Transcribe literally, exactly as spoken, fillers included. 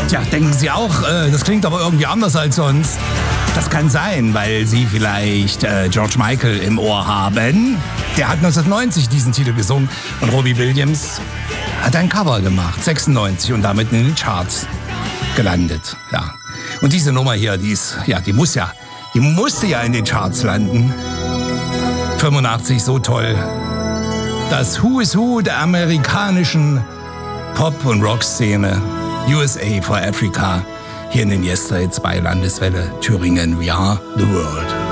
Tja, denken Sie auch, äh, das klingt aber irgendwie anders als sonst. Das kann sein, weil Sie vielleicht äh, George Michael im Ohr haben. Der hat neunzehnhundertneunzig diesen Titel gesungen und Robbie Williams hat ein Cover gemacht, sechsundneunzig, und damit in den Charts gelandet. Ja. Und diese Nummer hier, die ist, ja, die muss ja, die musste ja in den Charts landen. fünfundachtzig, so toll. Das Who is Who der amerikanischen Pop- und Rock-Szene. U S A for Africa. Hier in den Yesterday zwei Landeswelle Thüringen. We are the world.